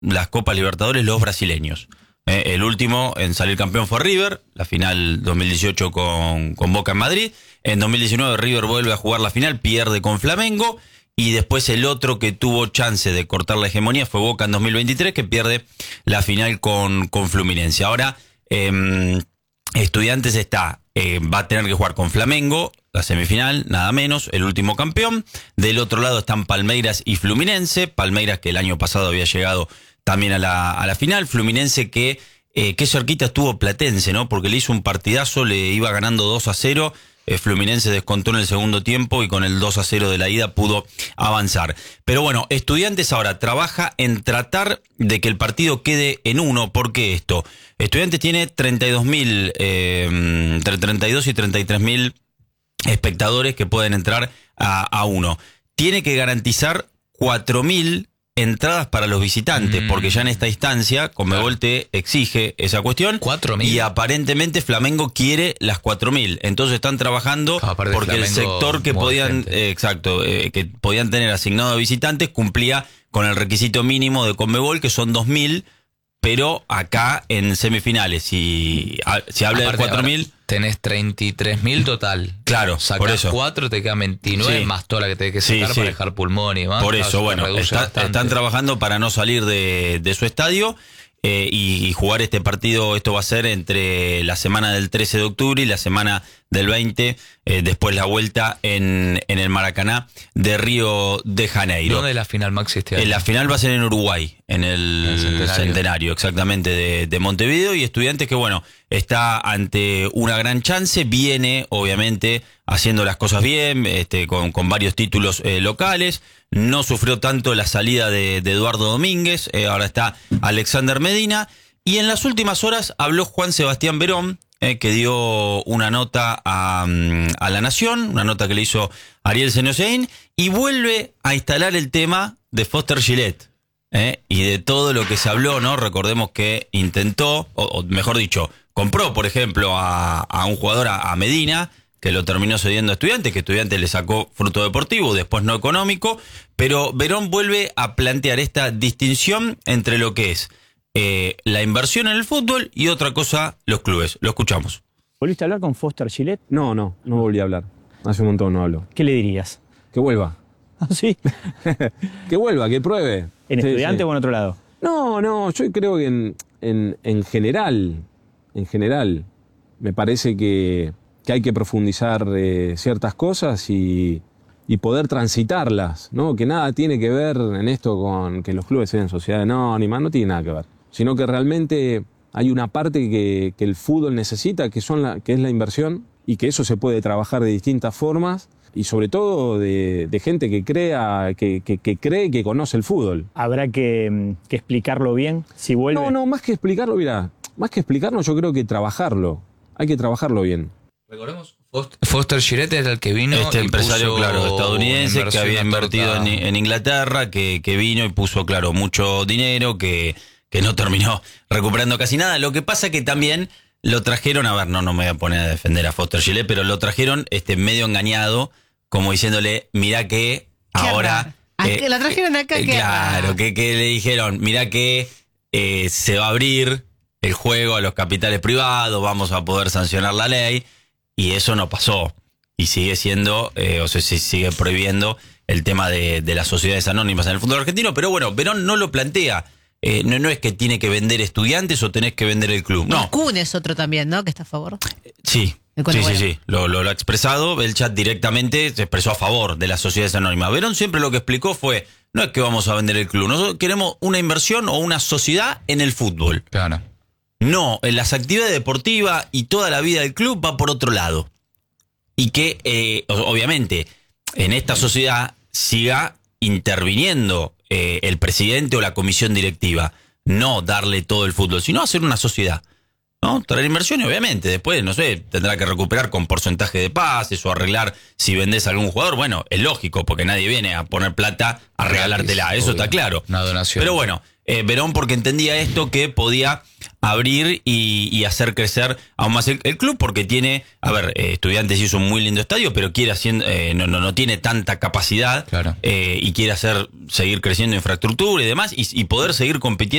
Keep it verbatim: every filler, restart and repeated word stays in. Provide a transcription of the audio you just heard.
las Copas Libertadores los brasileños. Eh, el último en salir campeón fue River, la final dos mil dieciocho con, con Boca en Madrid. En dos mil diecinueve River vuelve a jugar la final, pierde con Flamengo. Y después el otro que tuvo chance de cortar la hegemonía fue Boca en dos mil veintitrés, que pierde la final con, con Fluminense. Ahora, eh, Estudiantes está, eh, va a tener que jugar con Flamengo, la semifinal, nada menos, el último campeón. Del otro lado están Palmeiras y Fluminense. Palmeiras, que el año pasado había llegado también a la, a la final. Fluminense que, eh, que cerquita estuvo Platense, ¿no? Porque le hizo un partidazo, le iba ganando dos a cero. Eh, Fluminense descontó en el segundo tiempo y con el dos a cero de la ida pudo avanzar. Pero bueno, Estudiantes ahora trabaja en tratar de que el partido quede en uno. ¿Por qué esto? Estudiantes tiene treinta y dos mil, eh, entre treinta y dos y treinta y tres mil espectadores que pueden entrar a, a uno. Tiene que garantizar cuatro mil entradas para los visitantes, mm. porque ya en esta instancia Conmebol te exige esa cuestión. cuatro mil. Y aparentemente Flamengo quiere las cuatro mil. Entonces están trabajando ah, porque Flamengo, el sector que podían, eh, exacto, eh, que podían tener asignado a visitantes cumplía con el requisito mínimo de Conmebol, que son dos mil. Pero acá en semifinales, si, si habla Aparte, de cuatro mil... Tenés treinta y tres mil total. Claro, sacás por eso. cuatro, te quedan veintinueve, sí. más toda la que tenés que sacar sí, sí. para dejar pulmón y más. Por eso, claro, bueno, está, están trabajando para no salir de, de su estadio eh, y, y jugar este partido. Esto va a ser entre la semana del trece de octubre y la semana del veinte, eh, después la vuelta en, en el Maracaná de Río de Janeiro. ¿Dónde es la final, Maxi, este año? Eh, la final va a ser en Uruguay, en el, el centenario. centenario, exactamente, de, de Montevideo. Y Estudiantes que, bueno, está ante una gran chance, viene, obviamente, haciendo las cosas bien, este, con, con varios títulos eh, locales. No sufrió tanto la salida de, de Eduardo Domínguez, eh, ahora está Alexander Medina. Y en las últimas horas habló Juan Sebastián Verón, Eh, que dio una nota a, a La Nación, una nota que le hizo Ariel Senosein, y vuelve a instalar el tema de Foster Gillett, eh, y de todo lo que se habló, ¿no? Recordemos que intentó, o, o mejor dicho, compró, por ejemplo, a, a un jugador, a, a Medina, que lo terminó cediendo a Estudiantes, que Estudiantes le sacó fruto deportivo, después no económico, pero Verón vuelve a plantear esta distinción entre lo que es Eh, la inversión en el fútbol y otra cosa, los clubes. Lo escuchamos. ¿Volviste a hablar con Foster Gillett? No, no, no volví a hablar. Hace un montón no hablo. ¿Qué le dirías? Que vuelva. ¿Ah, sí? Que vuelva, que pruebe. ¿En sí, Estudiante sí. o en otro lado? No, no, yo creo que en, en, en general, en general, me parece que, que hay que profundizar eh, ciertas cosas y, y poder transitarlas, ¿no? Que nada tiene que ver en esto con que los clubes sean sociedades anónimas, no tiene nada que ver. Sino que realmente hay una parte que, que el fútbol necesita, que, son la, que es la inversión, y que eso se puede trabajar de distintas formas, y sobre todo de, de gente que crea, que, que, que cree que conoce el fútbol. ¿Habrá que, que explicarlo bien si vuelve? No, no, más que explicarlo, mira, más que explicarlo yo creo que trabajarlo. Hay que trabajarlo bien. Recordemos, Foster Gillett era el que vino. Este y empresario, puso claro, estadounidense, que había invertido en, en Inglaterra, que, que vino y puso, claro, mucho dinero, que... que no terminó recuperando casi nada. Lo que pasa que también lo trajeron, a ver, no, no me voy a poner a defender a Foster Gillett, pero lo trajeron este medio engañado, como diciéndole, mirá que ahora... Eh, la trajeron acá, eh, que Claro, que, que le dijeron, mirá que eh, se va a abrir el juego a los capitales privados, vamos a poder sancionar la ley, y eso no pasó. Y sigue siendo, eh, o sea, se sigue prohibiendo el tema de, de las sociedades anónimas en el fútbol argentino, pero bueno, Verón no lo plantea. Eh, no, no es que tiene que vender Estudiantes o tenés que vender el club. No. El Kun es otro también, ¿no? Que está a favor. Sí, sí, bueno. sí, sí. Lo, lo, lo ha expresado. El chat directamente se expresó a favor de las sociedades anónimas. Verón siempre lo que explicó fue, no es que vamos a vender el club, nosotros queremos una inversión o una sociedad en el fútbol. Claro. No, en las actividades deportivas y toda la vida del club va por otro lado. Y que, eh, obviamente, en esta sociedad siga interviniendo eh, el presidente o la comisión directiva. No darle todo el fútbol, sino hacer una sociedad, ¿no? Traer inversiones, obviamente. Después, no sé, tendrá que recuperar con porcentaje de pases o arreglar si vendés a algún jugador. Bueno, es lógico, porque nadie viene a poner plata a regalártela. Eso está claro. Una donación. Pero bueno, eh, Verón porque entendía esto que podía abrir y, y hacer crecer aún más el, el club, porque tiene, a ver, eh, Estudiantes hizo un muy lindo estadio, pero quiere haciendo, eh, no, no, no tiene tanta capacidad, Claro. eh, y quiere hacer seguir creciendo infraestructura y demás, y, y poder seguir compitiendo